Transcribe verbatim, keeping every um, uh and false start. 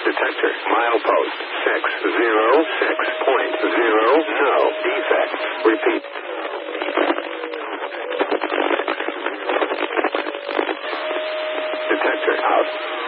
Detector, milepost six zero six point zero, no defects. Repeat. Detector out.